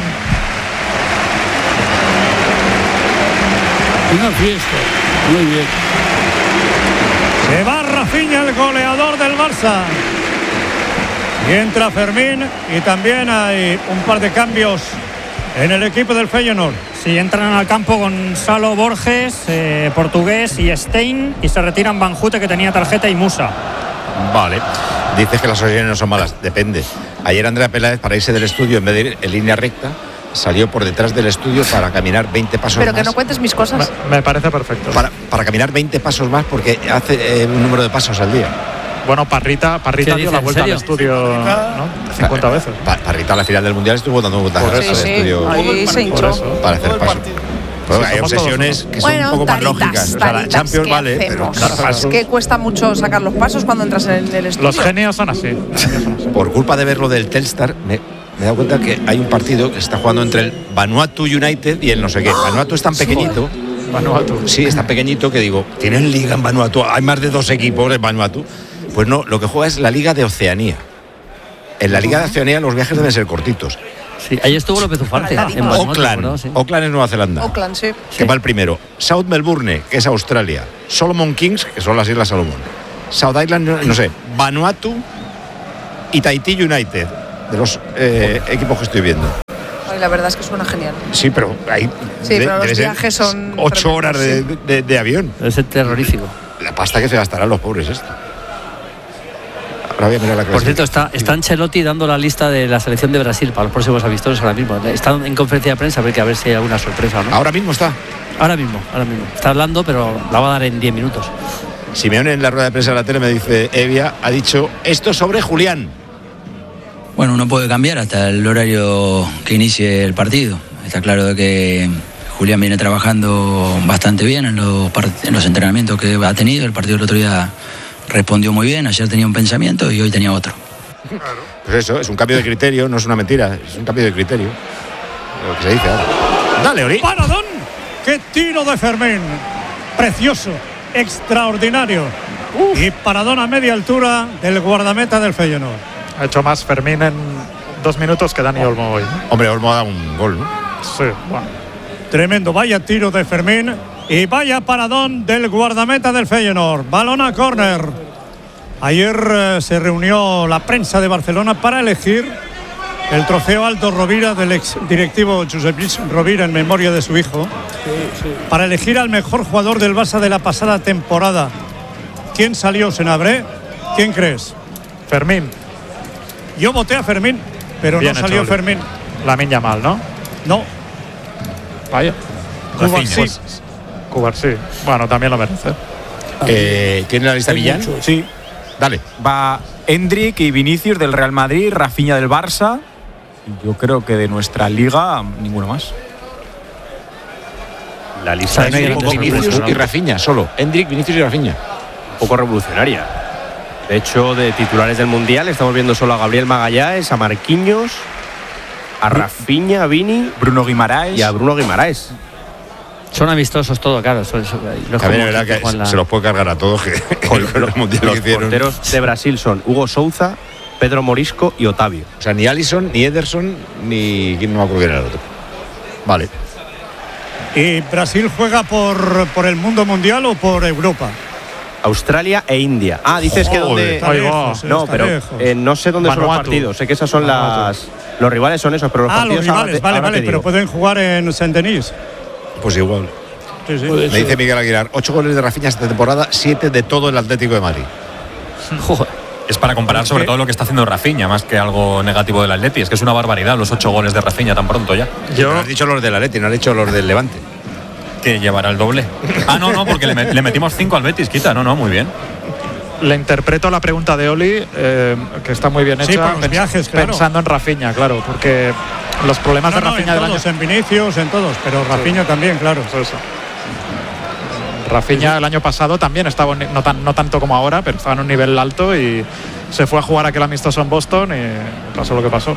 Una fiesta, muy bien. Se va Rafinha, el goleador del Barça. Y entra Fermín y también hay un par de cambios en el equipo del Feyenoord. Sí, entran al campo Gonzalo Borges, eh, portugués, y Stein, y se retiran Banjute, que tenía tarjeta, y Musa. Vale. Dices que las opciones no son malas. Depende. Ayer Andrea Peláez, para irse del estudio, en vez de ir en línea recta, salió por detrás del estudio para caminar veinte pasos Pero más. Pero que no cuentes mis cosas. Me, me parece perfecto. Para, para caminar veinte pasos más porque hace eh, un número de pasos al día. Bueno, Parrita, Parrita dio la vuelta al estudio, ¿no? cincuenta veces. Pa, Parrita a la final del Mundial estuvo dando vueltas al sí, estudio. Ahí se hinchó. Para hacer pasos. Pues hay obsesiones que son bueno, un poco taritas, más lógicas. O sea, la Champions vale, pero claro, es que cuesta mucho sacar los pasos cuando entras en el estudio. Los genios son así. Por culpa de ver lo del Telstar, me, me he dado cuenta que hay un partido que se está jugando entre el Vanuatu United y el no sé qué. Vanuatu es tan pequeñito. Vanuatu. Sí, es tan pequeñito que digo, ¿tienen liga en Vanuatu? Hay más de dos equipos en Vanuatu. Pues no, lo que juega es la Liga de Oceanía. En la Liga de Oceanía los viajes deben ser cortitos. Sí, ahí estuvo López Ufarte. En Auckland, ¿no? Sí. Auckland es Nueva Zelanda. Auckland, sí. Que va el primero. South Melbourne, que es Australia. Solomon Kings, que son las Islas Salomón. South Island, no, no sé. Vanuatu y Tahití United, de los eh, equipos que estoy viendo. Ay, la verdad es que suena genial. Sí, pero hay. Sí, de, pero los viajes son. Ocho horas de, de, de avión. Es terrorífico. La pasta que se gastarán los pobres esto. Ahora voy a mirar la Por cierto, está, está Ancelotti dando la lista de la selección de Brasil para los próximos amistosos ahora mismo. Está en conferencia de prensa a ver, que a ver si hay alguna sorpresa o no. Ahora mismo está. Ahora mismo, ahora mismo. Está hablando, pero la va a dar en diez minutos. Simeone en la rueda de prensa de la tele me dice, Evia ha dicho esto sobre Julián. Bueno, uno puede cambiar hasta el horario que inicie el partido. Está claro de que Julián viene trabajando bastante bien en los, en los entrenamientos que ha tenido. El partido del otro día respondió muy bien. Ayer tenía un pensamiento y hoy tenía otro. Pues eso, es un cambio de criterio, no es una mentira, es un cambio de criterio. Lo que se dice ahora. Dale, Ori. ¡Paradón! ¡Qué tiro de Fermín! Precioso, extraordinario. Uf. Y paradón a media altura del guardameta del Feyenoord. Ha hecho más Fermín en dos minutos que Dani Olmo hoy, ¿no? Hombre, Olmo ha dado un gol, ¿no? Sí, bueno. Tremendo, vaya tiro de Fermín y vaya paradón del guardameta del Feyenoord. Balón a córner. Ayer eh, se reunió la prensa de Barcelona para elegir el trofeo Aldo Rovira del ex directivo Josep Lluís Rovira en memoria de su hijo. Sí, sí. Para elegir al mejor jugador del Barça de la pasada temporada. ¿Quién salió, Senabré? ¿Quién crees? Fermín. Yo voté a Fermín, pero Bien no salió hecho, Fermín. Lamine Yamal, ¿no? No. Vaya. Cubarsí. Cubarsí. Bueno, también lo merece. Eh, ¿Tiene la lista Millán? Sí. Dale. Va Endrick y Vinicius del Real Madrid, Rafinha del Barça. Yo creo que de nuestra liga, ninguno más. La lista es un poco Vinicius y Rafinha, solo. Endrick, Vinicius y Rafinha. Un poco revolucionaria. De hecho, de titulares del Mundial estamos viendo solo a Gabriel Magallanes, a Marquinhos, a Rafinha, a Vini, Bruno Guimaraes y a Bruno Guimaraes. Son amistosos todo, claro. Eso, eso, los También es verdad que, que la... se los puede cargar a todos. Que, que los, los, los porteros de Brasil son Hugo Souza, Pedro Morisco y Otavio. O sea, ni Alisson, ni Ederson, ni... ¿Quién no me acuerdo quién era el otro? Vale. ¿Y Brasil juega por, por el mundo mundial o por Europa? Australia e India. Ah, dices oh, que donde lejos, no, pero eh, no sé dónde Vanuatu. Son los partidos. Sé que esas son Vanuatu. Las los rivales son esos, pero los ah, partidos los rivales, ahora, vale, ahora vale, pero pueden jugar en Saint-Denis. Pues igual. Sí, sí. Me dice Miguel Aguilar, ocho goles de Rafinha esta temporada, siete de todo el Atlético de Madrid. Joder. Es para comparar sobre todo lo que está haciendo Rafinha, más que algo negativo del Atleti. Es que es una barbaridad los ocho goles de Rafinha tan pronto ya. Yo no has dicho los del Atleti, no has dicho los del Levante. Que llevará el doble. Ah, no, no, porque le, le metimos cinco al Betis, quita. No, no, muy bien. Le interpreto la pregunta de Oli, eh, que está muy bien hecha, sí, por los viajes, claro. Pensando en Rafinha, claro, porque los problemas no, de Rafinha no, en del todos, año... en Vinicius, en todos, pero Rafinha sí. También, claro. Eso, eso. Rafinha el año pasado también estaba, no, tan, no tanto como ahora, pero estaba en un nivel alto y se fue a jugar aquel amistoso en Boston y pasó lo que pasó.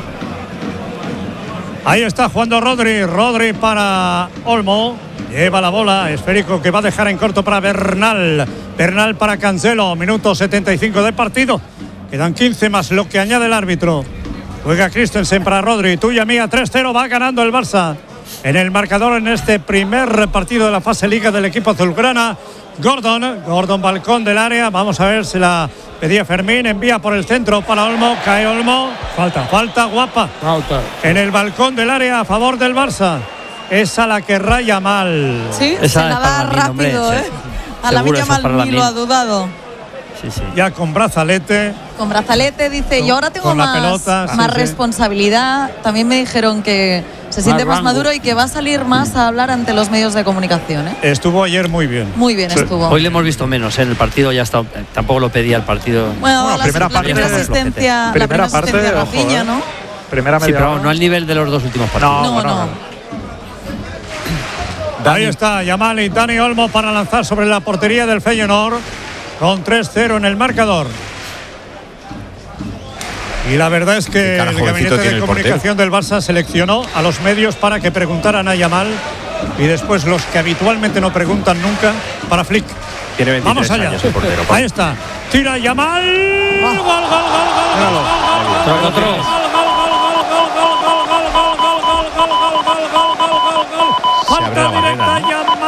Ahí está jugando Rodri, Rodri para Olmo. Lleva la bola, esférico que va a dejar en corto para Bernal. Bernal para Cancelo, minuto setenta y cinco de partido. Quedan quince más lo que añade el árbitro. Juega Christensen para Rodri, tuya mía, tres cero, va ganando el Barça. En el marcador en este primer partido de la fase Liga del equipo azulgrana. Gordon, Gordon balcón del área, vamos a ver si la pedía Fermín, envía por el centro para Olmo, cae Olmo, falta, falta guapa. Falta. En el balcón del área a favor del Barça. Esa la que raya mal. Sí, esa se nada rápido, ¿eh? A la Lamine Yamal ni lo ha dudado. Sí, sí. Ya con brazalete. Con brazalete, dice, yo ahora tengo más, pelota, más sí, responsabilidad. Sí. También me dijeron que se siente más, más maduro y que va a salir más a hablar ante los medios de comunicación, ¿eh? Estuvo ayer muy bien. Muy bien sí. estuvo. Hoy le hemos visto menos, ¿eh? En el partido ya está, tampoco lo pedía el partido. Bueno, bueno la, primera la parte, primera asistencia, primera la primera parte, asistencia ojo, Rafinha, ¿no? Primera media. Sí, pero no al nivel de los dos últimos partidos. No, no. no. no. Ahí está Yamal y Dani Olmo para lanzar sobre la portería del Feyenoord con tres cero en el marcador. Y la verdad es que el gabinete de comunicación del Barça seleccionó a los medios para que preguntaran a Yamal y después los que habitualmente no preguntan nunca para Flick. Tiene veintitrés Vamos allá. Años el portero. Ahí está. Tira Yamal. Gol, gol, gol, gol, gol, gol, falta directa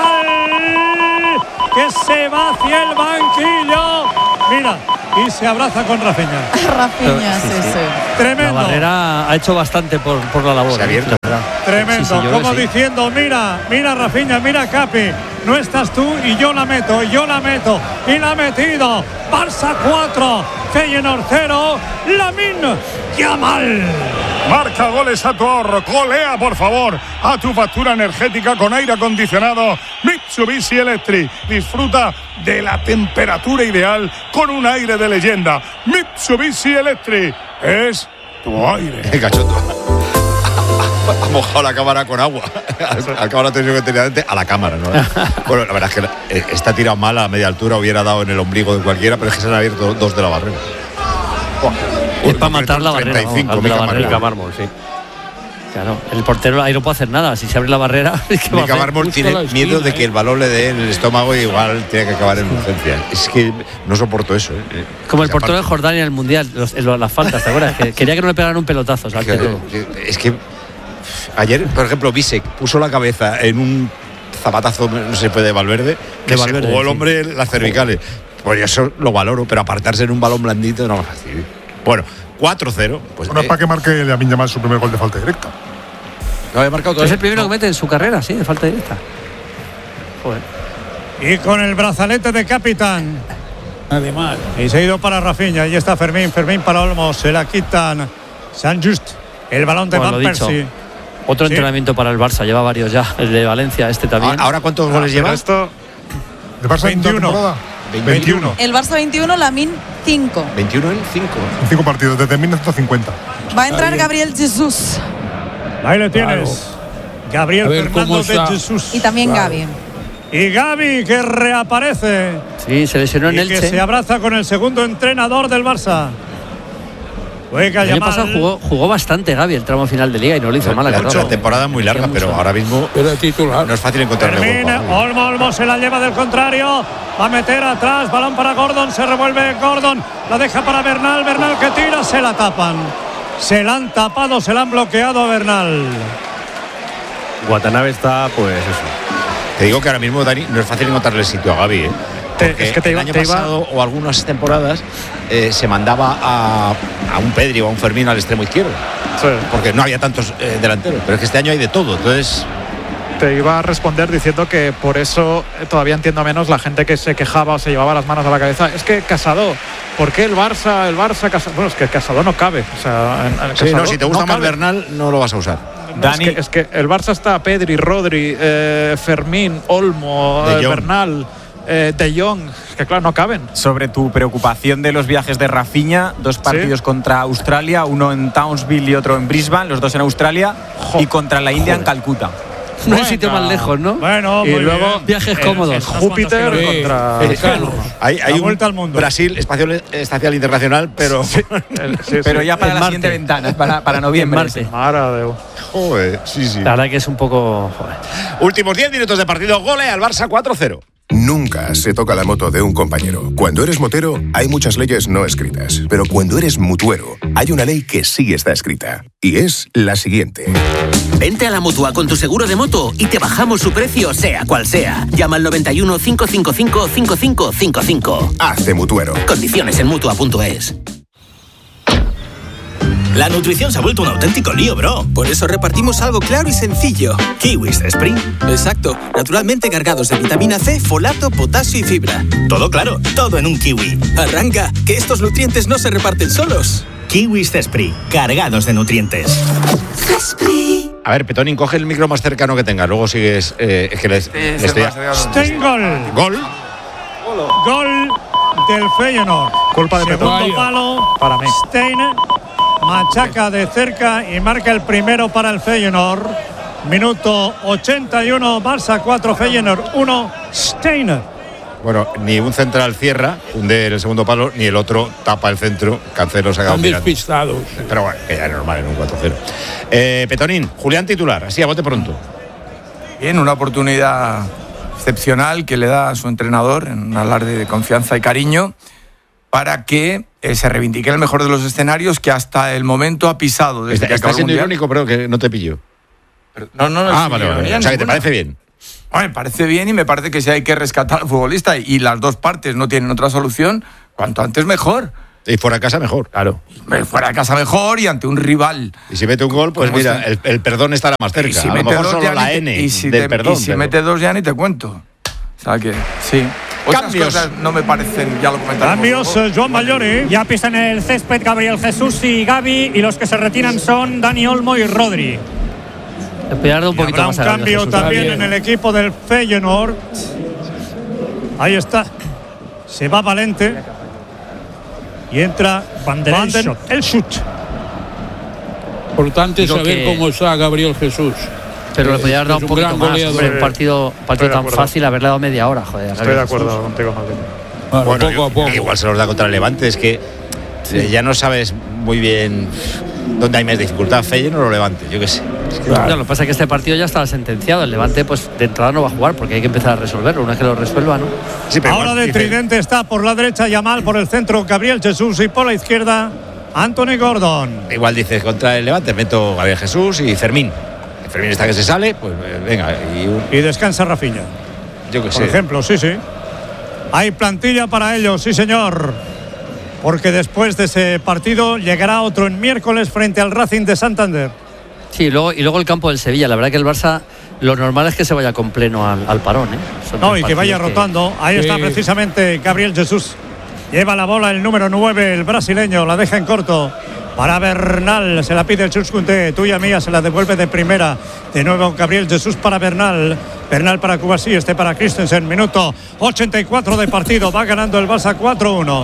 Yamal, que se va hacia el banquillo. Mira, y se abraza con Rafinha. Rafinha, sí, sí, sí. Tremendo. La Barrera ha hecho bastante por, por la labor. Se ha abierto, ¿verdad? Tremendo, sí, sí, como sí. diciendo, mira, mira Rafinha, mira Capi, no estás tú y yo la meto, y yo la meto, y la ha metido. Barça cuatro, Feyenoord cero, Lamine Yamal. Marca goles a tu ahorro, golea por favor a tu factura energética con aire acondicionado Mitsubishi Electric. Disfruta de la temperatura ideal con un aire de leyenda. Mitsubishi Electric es tu aire. Qué cachondo. Ha mojado la cámara con agua. Al cabo la tensión que tenía antes a la cámara, ¿no? Bueno, la verdad es que está tirado mal a media altura, hubiera dado en el ombligo de cualquiera, pero es que se han abierto dos de la barrera. Es para matar la barrera. treinta y cinco, no, Mica Mármol, Mármol, sí. Claro, el portero ahí no puede hacer nada. Si se abre la barrera. Mica Mármol tiene miedo de que el balón le dé en el estómago y igual tiene que acabar en urgencia. Es que no soporto eso. ¿eh? Como el portero de Jordania en el mundial, los, los, las faltas, ¿te acuerdas? Que quería que no le pegaran un pelotazo. ¿Sabes? Que, es que ayer, por ejemplo, Bisek puso la cabeza en un zapatazo, no se puede, de Valverde, que de Valverde, se jugó el hombre sí. las cervicales. Pues eso lo valoro, pero apartarse en un balón blandito no me fastidia. Bueno, cuatro cero. Pues, bueno, es eh, para que marque Lamine Yamal su primer gol de falta directa. ¿No había marcado todo? Es el primero no. que mete en su carrera, sí, de falta directa. Joder. Y con el brazalete de capitán. Además. Y se ha ido para Rafinha. Ahí está Fermín, Fermín para Olmos. Se la quitan. San Just. El balón de bueno, Van Persie. Otro ¿Sí? entrenamiento para el Barça. Lleva varios ya. El de Valencia, este también. ¿Ahora cuántos ah, goles lleva? Esto. ¿De Barça veintiuno. veintiuno. El Barça veintiuno, Lamine cinco. veintiuno en cinco. En cinco partidos, desde mil novecientos cincuenta. Va a entrar Gabriel Jesús. Ahí le tienes. Claro. Gabriel Fernando de Jesús. Y también claro. Gavi. Y Gavi que reaparece. Sí, se lesionó en y Elche. Que se abraza con el segundo entrenador del Barça. Juega el año pasado jugó, jugó bastante Gavi el tramo final de Liga y no lo hizo mal. Ha hecho temporada muy larga, pero ahora mismo pero titular. no es fácil encontrar Olmo, Olmo se la lleva del contrario. Va a meter atrás, balón para Gordon, se revuelve Gordon, la deja para Bernal, Bernal que tira, se la tapan. Se la han tapado, se la han bloqueado a Bernal. Watanabe está, pues eso. Te digo que ahora mismo, Dani, no es fácil encontrarle sitio a Gavi, ¿eh? Porque es que te iba, el año te pasado iba... o algunas temporadas eh, se mandaba a, a un Pedri o a un Fermín al extremo izquierdo. Sí. Porque no había tantos eh, delanteros. Pero es que este año hay de todo, entonces... Te iba a responder diciendo que por eso todavía entiendo menos la gente que se quejaba o se llevaba las manos a la cabeza. Es que Casado, ¿por qué el Barça, el Barça, Casado? Bueno, es que Casado no cabe. O sea, en, en sí, no, si te gusta no más cabe. Bernal, no lo vas a usar. No, Dani. Es, que, es que el Barça está Pedri, Rodri, eh, Fermín, Olmo, eh, Bernal, eh, De Jong, que claro, no caben. Sobre tu preocupación de los viajes de Rafinha, dos partidos ¿Sí? contra Australia, uno en Townsville y otro en Brisbane, los dos en Australia, jo, y contra la India joder. en Calcuta. No hay sitio más lejos, ¿no? Bueno, y luego bien. viajes el, cómodos. El Júpiter sí, contra el, hay, hay un al mundo. Brasil espacial, espacial internacional, pero sí, el, sí, pero sí. ya para el la Marte. Siguiente ventana, para, para noviembre. Joder, sí, sí. La verdad que es un poco. Joder. Últimos diez minutos de partido, gole al Barça cuatro cero. Nunca se toca la moto de un compañero. Cuando eres motero, hay muchas leyes no escritas. Pero cuando eres mutuero, hay una ley que sí está escrita. Y es la siguiente. Vente a la Mutua con tu seguro de moto y te bajamos su precio, sea cual sea. Llama al noventa y uno, cinco cinco cinco, cinco cinco cinco cinco. Hazte mutuero. Condiciones en mutua punto es. La nutrición se ha vuelto un auténtico lío, bro. Por eso repartimos algo claro y sencillo. Kiwis Spring. Exacto. Naturalmente cargados de vitamina C, folato, potasio y fibra. Todo claro, todo en un kiwi. Arranca, que estos nutrientes no se reparten solos. Kiwis Spring, cargados de nutrientes. A ver, Petonín, coge el micro más cercano que tenga. Luego sigues... Eh, es que les, eh, les estoy... Stein gol. Gol. Gol del Feyenoord. Culpa de Segundo Petón. palo para mí. Stein machaca de cerca y marca el primero para el Feyenoord. Minuto ochenta y uno, Barça cuatro, Feyenoord uno, Stein. Bueno, ni un central cierra, hunde en el segundo palo, ni el otro tapa el centro. Cancelo se ha quedado mirando. Despistados. Pero bueno, que ya es normal en un cuatro cero. Eh, Petonín, Julián titular, así a bote pronto. Bien, una oportunidad excepcional que le da a su entrenador en un alarde de confianza y cariño para que eh, se reivindique el mejor de los escenarios que hasta el momento ha pisado desde Está, que está acabó el siendo mundial. irónico, pero que no te pillo. Pero, no, no, no. Ah, sí, vale, vale. O sea, que te parece bien. Bueno, me parece bien y me parece que si hay que rescatar al futbolista y, y las dos partes no tienen otra solución, cuanto antes mejor. Y fuera de casa mejor, claro. Fuera de casa mejor y ante un rival. Y si mete un gol, pues mira, el, el perdón estará más cerca. Y si a lo mete mejor dos, solo ya la ni te- N y si del te- perdón. Y si pero- mete dos ya ni te cuento. O sea que, sí. Otras Cambios. cosas no me parecen, ya lo comentaremos. Cambios, luego. eh, Joan Mallori. Ya pisan el césped Gabriel Jesús y Gavi, y los que se retiran son Dani Olmo y Rodri. Le podía dar un Y poquito habrá más un a Gabriel cambio Jesús. también Está bien. en el equipo del Feyenoord. Ahí está. Se va Valente. Y entra Van der Elschut. Importante Digo saber que- cómo está Gabriel Jesús. Pero le podía haber dado Es un un poquito gran más. goleador. Hombre, un partido, un partido Estoy de tan acuerdo. fácil, haberle dado media hora. Joder, Estoy de acuerdo contigo, Maldini. Bueno, Bueno, poco a yo- poco. igual se los da contra el Levante, es que eh, ya no sabes muy bien dónde hay más dificultad, Feyenoord o Levante, yo qué sé. Es que- No, lo que pasa es que este partido ya estaba sentenciado. El Levante, pues de entrada no va a jugar porque hay que empezar a resolverlo. Una vez que lo resuelva, ¿no? Sí, pero Ahora igual de dice- tridente está por la derecha Yamal, por el centro Gabriel Jesús y por la izquierda Anthony Gordon. Igual dices contra el Levante, meto Gabriel Jesús y Fermín. Fermín está que se sale, pues eh, venga, y un- Y descansa Rafinha. yo qué Por sé. ejemplo, sí, sí. Hay plantilla para ellos, sí señor. Porque después de ese partido llegará otro en miércoles frente al Racing de Santander. Sí, y luego, y luego el campo del Sevilla. La verdad que el Barça, lo normal es que se vaya con pleno al, al parón, ¿eh? Son No, tres y que vaya partidos rotando. Ahí está Sí. precisamente Gabriel Jesús. Lleva la bola el número nueve, el brasileño. La deja en corto para Bernal. Se la pide el Chuscunté. Tuya mía, se la devuelve de primera. De nuevo Gabriel Jesús para Bernal. Bernal para Cubarsí, este para Christensen. Minuto ochenta y cuatro de partido. Va ganando el Barça cuatro uno.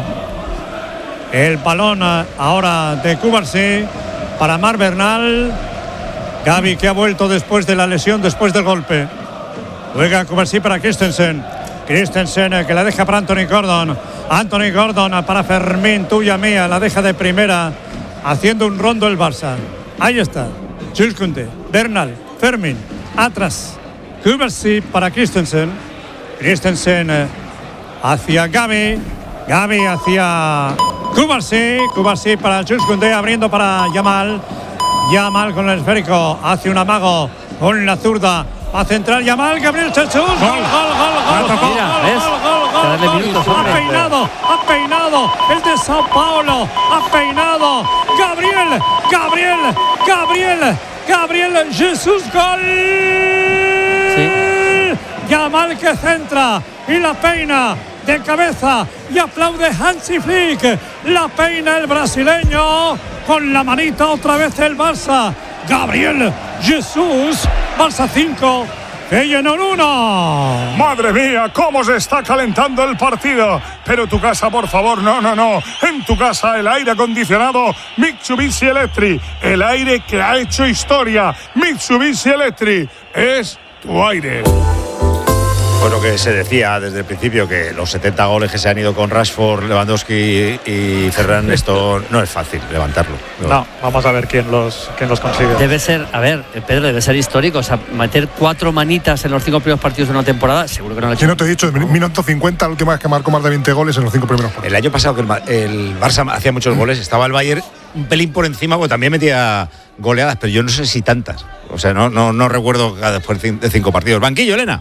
El balón ah, ahora de Cubarsí para Mar Bernal. Gavi, que ha vuelto después de la lesión, después del golpe. Juega Cubarsí para Christensen. Christensen eh, que la deja para Anthony Gordon. Anthony Gordon eh, para Fermín, tuya mía, la deja de primera. Haciendo un rondo el Barça. Ahí está. Jules Koundé, Bernal, Fermín, atrás. Cubarsí para Christensen. Christensen eh, hacia Gavi. Gavi hacia Cubarsí. Cubarsí para Jules Koundé, abriendo para Yamal. Yamal con el esférico. Hace un amago con la zurda. Va a centrar Yamal, Gabriel Jesús. Gol, gol, gol, gol, gol, Mira, gol, ¿ves? gol, gol, Hay que darle gol, minutos, gol. hombre. Ha peinado, ha peinado el de Sao Paulo. Ha peinado Gabriel, Gabriel, Gabriel, Gabriel Jesús. Gol. Yamal que centra y la peina de cabeza y aplaude Hansi Flick. La peina el brasileño con la manita otra vez el Barça. Gabriel Jesús, Barça cinco, Feyenoord uno. Madre mía, cómo se está calentando el partido. Pero tu casa, por favor, no, no, no. En tu casa el aire acondicionado Mitsubishi Electric. El aire que ha hecho historia. Mitsubishi Electric es tu aire. Pues lo que se decía desde el principio, que los setenta goles que se han ido con Rashford, Lewandowski y Ferran, esto no es fácil levantarlo. No, vamos a ver quién los, quién los consigue. Debe ser, a ver, Pedro, debe ser histórico. O sea, meter cuatro manitas en los cinco primeros partidos de una temporada, seguro que no lo ha hecho. Si no te he dicho, en minuto cincuenta, la última vez que marcó más de veinte goles en los cinco primeros partidos. El año pasado que el, Ma- el Barça hacía muchos goles, estaba el Bayern un pelín por encima, porque también metía goleadas, pero yo no sé si tantas. O sea, no, no, no recuerdo cada después de cinco partidos. Banquillo, Elena.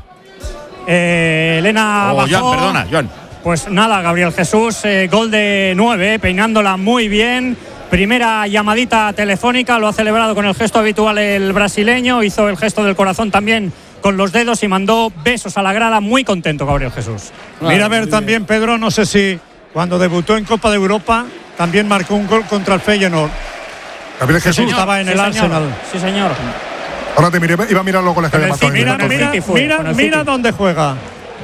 Eh, Elena Oh, bajó. Joan, perdona, Joan. Pues nada, Gabriel Jesús, eh, gol de nueve, peinándola muy bien. Primera llamadita telefónica, lo ha celebrado con el gesto habitual el brasileño, hizo el gesto del corazón también con los dedos y mandó besos a la grada, muy contento Gabriel Jesús. Mira a ver también, Pedro, no sé si cuando debutó en Copa de Europa también marcó un gol contra el Feyenoord. Gabriel Sí, Jesús. estaba en Sí, el señor. Arsenal. Sí, señor. Ahora te miré, iba a mirar los goles que había marcado. en el Mira, torneo. mira, City fue, mira, con el mira City. dónde juega.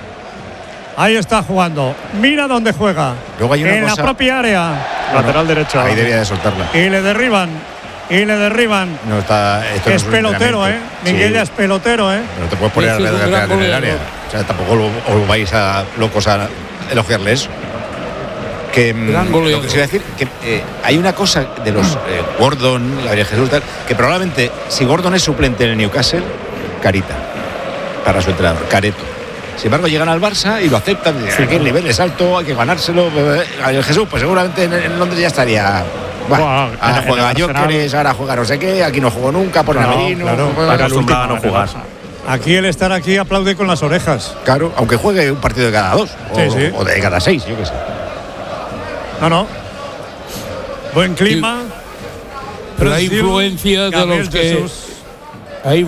Ahí está jugando. Mira dónde juega. Luego hay una en cosa- la propia área. Lateral derecho. Ahí debía de soltarla. Y le derriban. Y le derriban. No está, esto no Es un pelotero, ¿eh? entrenamiento. Miguel Sí, es pelotero, ¿eh? pero te puedes poner Ese es un alrededor gran en el goleador. área. O sea, tampoco lo- os vais a locos a elogiarle eso. Que, mm, Gran lo goleador. que se iba a decir, que eh, hay una cosa de los eh, Gordon, Gabriel Jesús, tal, que probablemente si Gordon es suplente en el Newcastle, carita para su entrenador, careto. Sin embargo, llegan al Barça y lo aceptan. Sí, aquí el nivel es alto, hay que ganárselo. El Jesús, pues seguramente en, en Londres ya estaría. Bueno, wow, ahora juega Gyökeres, ahora juega no sé qué, aquí no jugó nunca, por claro, Merino. Claro, no, acostumbrado a no jugar. Aquí el estar aquí aplaude con las orejas. Claro, aunque juegue un partido de cada dos. O, sí, sí. o de cada seis, yo qué sé. No, no. Buen clima. Sí. La influencia de los que. Hay